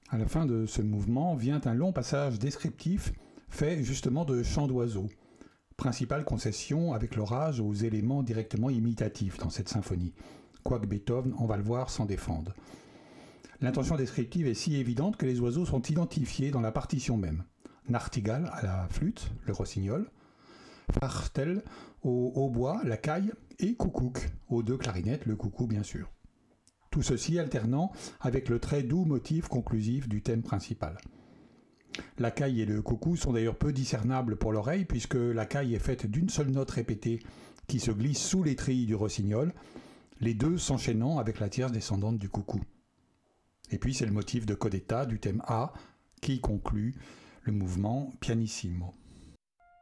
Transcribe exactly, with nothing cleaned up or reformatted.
À la fin de ce mouvement vient un long passage descriptif fait justement de chants d'oiseaux. Principale concession avec l'orage aux éléments directement imitatifs dans cette symphonie, quoique Beethoven, on va le voir, s'en défende. L'intention descriptive est si évidente que les oiseaux sont identifiés dans la partition même. Nachtigall à la flûte, le rossignol, Fartel au hautbois, la caille, et Coucouc aux deux clarinettes, le coucou bien sûr. Tout ceci alternant avec le très doux motif conclusif du thème principal. La caille et le coucou sont d'ailleurs peu discernables pour l'oreille puisque la caille est faite d'une seule note répétée qui se glisse sous les trilles du rossignol, les deux s'enchaînant avec la tierce descendante du coucou. Et puis c'est le motif de codetta du thème A qui conclut le mouvement pianissimo.